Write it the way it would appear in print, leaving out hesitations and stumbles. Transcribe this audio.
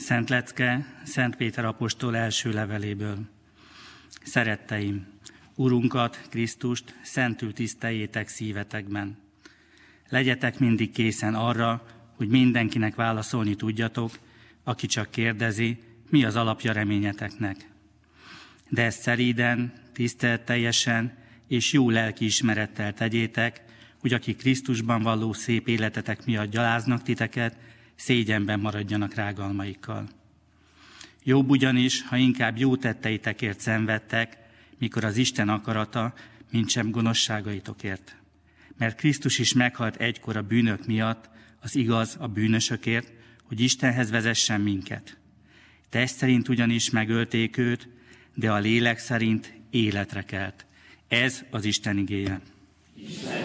Szent lecke Szent Péter apostol első leveléből. Szeretteim, Urunkat, Krisztust szentül tiszteljétek szívetekben. Legyetek mindig készen arra, hogy mindenkinek válaszolni tudjatok, aki csak kérdezi, mi az alapja reményeteknek. De ezt szeríden, tiszteletteljesen és jó lelkiismerettel tegyétek, hogy akik Krisztusban valló szép életetek miatt gyaláznak titeket, szégyenben maradjanak rágalmaikkal. Jobb ugyanis, ha inkább jó tetteitekért szenvedtek, mikor az Isten akarata, mint sem gonoszságaitokért. Mert Krisztus is meghalt egykor a bűnök miatt, az igaz a bűnösökért, hogy Istenhez vezessen minket. Test szerint ugyanis megölték őt, de a lélek szerint életre kelt. Ez az Isten igéje.